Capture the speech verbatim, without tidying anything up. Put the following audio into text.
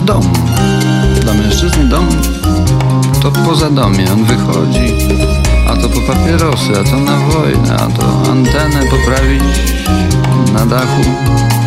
dom. Dla mężczyzny dom to poza domie. On wychodzi, a to po papierosy, a to na wojnę, a to antenę poprawić na dachu.